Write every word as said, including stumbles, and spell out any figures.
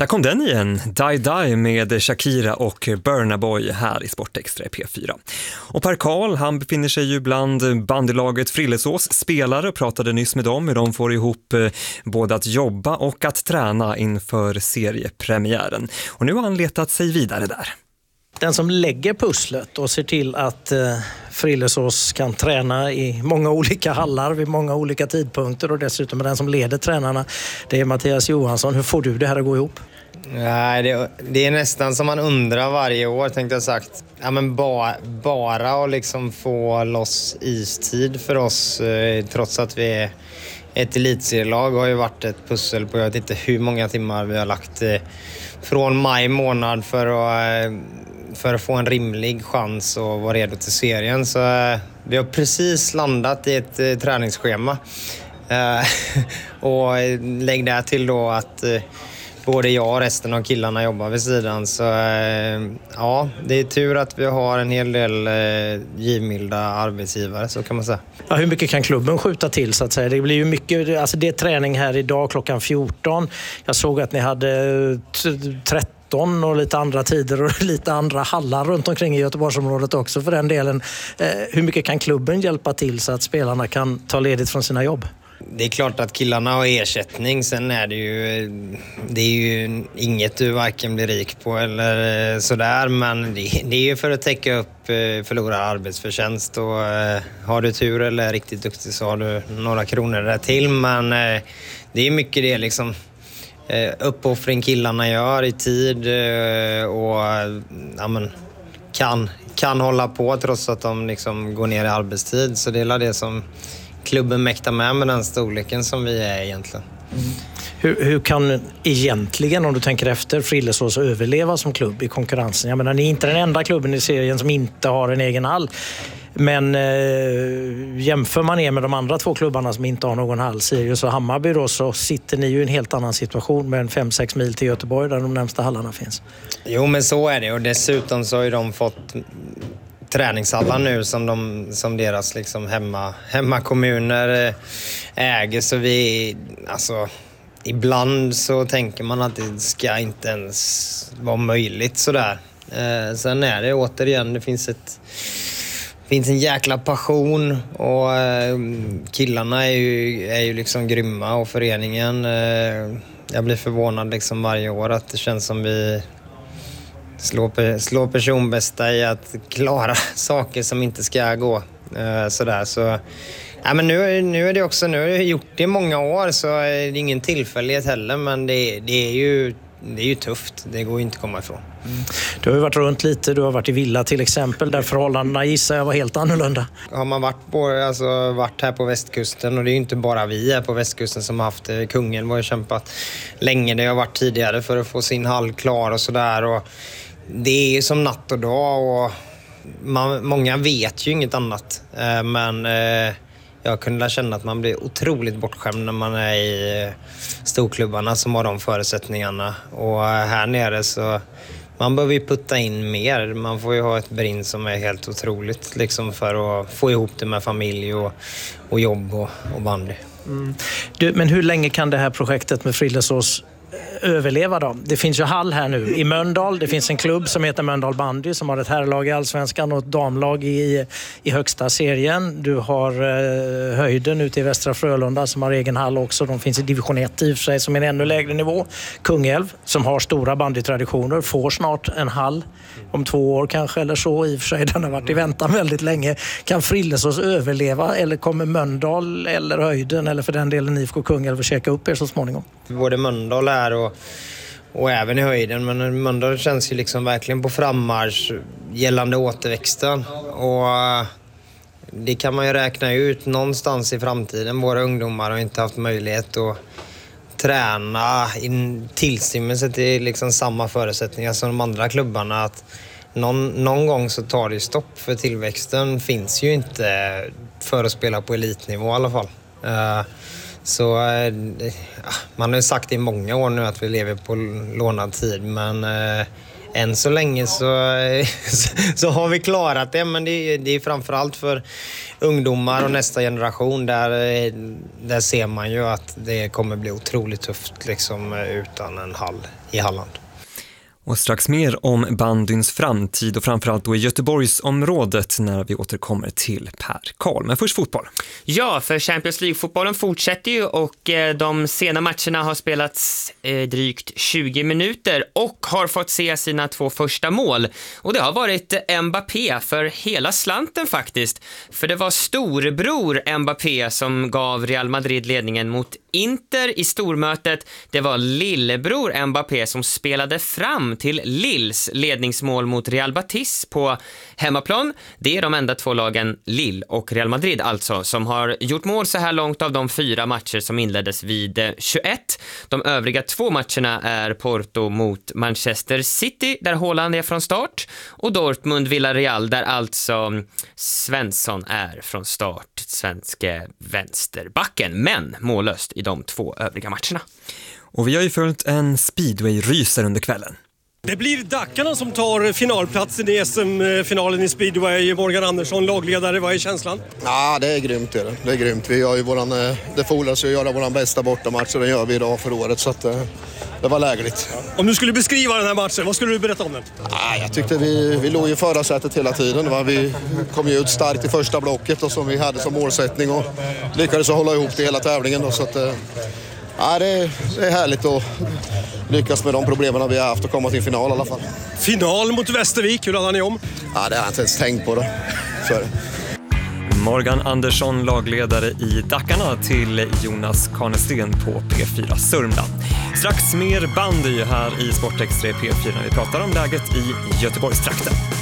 Där kom den igen, Die Die med Shakira och Burna Boy här i Sportextra P fyra. Och Per Karl, han befinner sig ju bland bandylaget Frillesås spelare och pratade nyss med dem hur de får ihop både att jobba och att träna inför seriepremiären. Och nu har han letat sig vidare där. Den som lägger pusslet och ser till att eh, Frillesås kan träna i många olika hallar vid många olika tidpunkter och dessutom är den som leder tränarna, det är Mattias Johansson. Hur får du det här att gå ihop? Nej, det, det är nästan som man undrar varje år, tänkte jag sagt. Ja, men ba, bara att liksom få loss istid för oss, eh, trots att vi är ett elitserielag, har ju varit ett pussel på jag vet inte hur många timmar vi har lagt eh, från maj månad för att, eh, för att få en rimlig chans att vara redo till serien. Så eh, vi har precis landat i ett eh, träningsschema. Eh, och lägg där till då att eh, både jag och resten av killarna jobbar vid sidan. Så eh, ja, det är tur att vi har en hel del eh, givmilda arbetsgivare, så kan man säga. Ja, hur mycket kan klubben skjuta till så att säga? Det blir ju mycket, alltså det är träning här idag klockan fjorton. Jag såg att ni hade tretton och lite andra tider och lite andra hallar runt omkring i Göteborgsområdet också för den delen. Eh, hur mycket kan klubben hjälpa till så att spelarna kan ta ledigt från sina jobb? Det är klart att killarna har ersättning, sen är det ju, det är ju inget du varken blir rik på eller sådär, men det, det är ju för att täcka upp förlorad arbetsförtjänst och har du tur eller är riktigt duktig så har du några kronor där till, men det är mycket det liksom uppoffring killarna gör i tid och ja, men, kan, kan hålla på trots att de liksom går ner i arbetstid, så det är det som klubben mäktar med med den storleken som vi är egentligen. Mm. Hur, hur kan egentligen, om du tänker efter, Frillesås överleva som klubb i konkurrensen? Jag menar, ni är inte den enda klubben i serien som inte har en egen hall. Men eh, jämför man er med de andra två klubbarna som inte har någon hall, Sirius och Hammarby då, så sitter ni ju i en helt annan situation med en fem sex mil till Göteborg där de närmsta hallarna finns. Jo, men så är det, och dessutom så har ju de fått träningshallar nu som, de, som deras liksom hemma, hemmakommuner äger, så vi, alltså, ibland så tänker man att det ska inte ens vara möjligt sådär. Eh, sen är det återigen, det finns ett finns en jäkla passion och eh, killarna är ju, är ju liksom grymma och föreningen, eh, jag blir förvånad liksom varje år att det känns som vi Slå, slå personbästa i att klara saker som inte ska gå. Uh, sådär. Så, ja, men nu, nu är det också, nu har jag gjort det i många år, så är det ingen tillfällighet heller, men det, det, är ju, det är ju tufft. Det går ju inte att komma ifrån. Mm. Du har ju varit runt lite, du har varit i Villa till exempel, där förhållandena gissar jag var helt annorlunda. Har man varit, på, alltså, varit här på västkusten, och det är ju inte bara vi här på västkusten som har haft det. Kungen var ju kämpat länge, det har varit tidigare för att få sin hall klar och sådär, och det är som natt och dag, och man, många vet ju inget annat. Eh, men eh, jag kunde känna att man blir otroligt bortskämd när man är i eh, storklubbarna som har de förutsättningarna. Och eh, här nere så man behöver ju putta in mer. Man får ju ha ett brinn som är helt otroligt liksom, för att få ihop det med familj och, och jobb och, och bandy. Mm. Du, men hur länge kan det här projektet med Frillesås överleva då? Det finns ju hall här nu i Mölndal. Det finns en klubb som heter Mölndal Bandy som har ett herrlag i Allsvenskan och ett damlag i, i högsta serien. Du har eh, Höjden ute i Västra Frölunda som har egen hall också. De finns i division ett i och för sig som är en ännu lägre nivå. Kungälv som har stora bandytraditioner får snart en hall om två år kanske eller så. I och för sig den har varit i väntan väldigt länge. Kan Frillesås överleva, eller kommer Mölndal eller Höjden eller för den delen I F K Kungälv att käka upp er så småningom? Både Mölndal är och, och även i Höjden, men Mölndal känns ju liksom verkligen på frammarsch gällande återväxten, och det kan man ju räkna ut någonstans i framtiden. Våra ungdomar har inte haft möjlighet att träna in tillstymmelse till liksom samma förutsättningar som de andra klubbarna, att någon, någon gång så tar det stopp, för tillväxten finns ju inte för att spela på elitnivå i alla fall. Uh, Så man har ju sagt i många år nu att vi lever på lånad tid, men än så länge så, så har vi klarat det, men det är, det är framförallt för ungdomar och nästa generation där, där ser man ju att det kommer bli otroligt tufft liksom, utan en hall i Halland. Och strax mer om bandyns framtid och framförallt då i Göteborgsområdet när vi återkommer till Per Karl. Men först fotboll. Ja, för Champions League-fotbollen fortsätter ju och de sena matcherna har spelats drygt tjugo minuter och har fått se sina två första mål. Och det har varit Mbappé för hela slanten faktiskt. För det var storebror Mbappé som gav Real Madrid ledningen mot Inter i stormötet. Det var lillebror Mbappé som spelade fram till Lilles ledningsmål mot Real Betis på hemmaplan. Det är de enda två lagen, Lille och Real Madrid alltså, som har gjort mål så här långt av de fyra matcher som inleddes vid tjugoett. De övriga två matcherna är Porto mot Manchester City där Haaland är från start och Dortmund Villarreal där alltså Svensson är från start, svenske vänsterbacken, men mållöst i de två övriga matcherna. Och vi har ju följt en speedway-ryser under kvällen. Det blir Dackarna som tar finalplatsen i S M-finalen i speedway. Morgan Andersson, lagledare, vad är känslan? Ja, det är grymt. Det är, det är grymt. Vi har ju våran, det fordras ju att göra vår bästa bortamatch och det gör vi idag för året, så att det var lägligt. Om du skulle beskriva den här matchen, vad skulle du berätta om den? Ja, jag tyckte vi, vi låg i förra sättet hela tiden. Va? Vi kom ju ut starkt i första blocket och som vi hade som målsättning och lyckades hålla ihop det hela tävlingen. Då, så att, ja, det, är, det är härligt att lyckas med de problemen vi har haft och komma till final i alla fall. Final mot Västervik, hur laddar ni om? Ja, det har jag inte ens tänkt på då. Så är det. Morgan Andersson, lagledare i Dackarna, till Jonas Karnesten på P fyra Sörmland. Strax mer bandy här i Sportextra P fyra när vi pratar om läget i Göteborgstrakten.